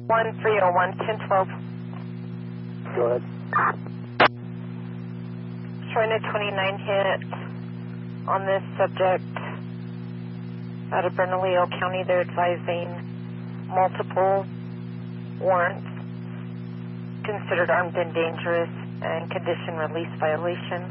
1301, 1012. Go ahead. Showing a 29 hit on this subject out of Bernalillo County. They're advising multiple warrants, considered armed and dangerous, and condition release violation.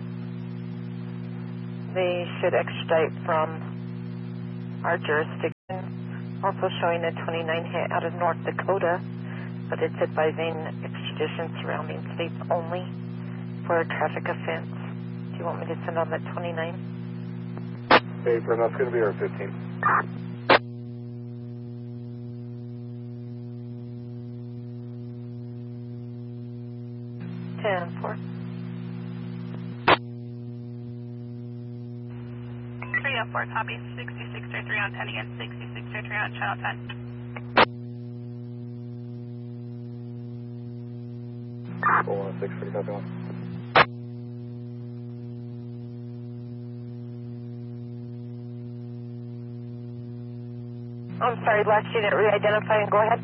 They should extradite from our jurisdiction. Also showing a 29 hit out of North Dakota, but it's advising extradition surrounding states only for a traffic offense. Do you want me to send on that 29? Hey, Brim, that's going to be our 15. 10-4. 304, copy. 6633 on 10 again. 6633 on channel 10. 416, pretty copy one. I'm sorry, last unit re-identify and go ahead.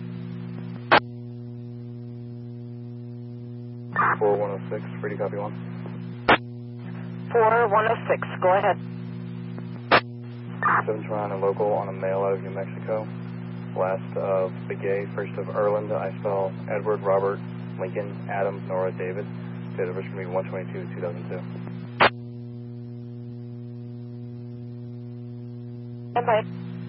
4106, pretty copy one. 4106, go ahead. 7 Toronto local on a mail out of New Mexico. Last of Begay, first of Erland. I spell Edward, Robert, Lincoln, Adam, Nora, David. Date of birth is going to be 1/22/2002. Stand by.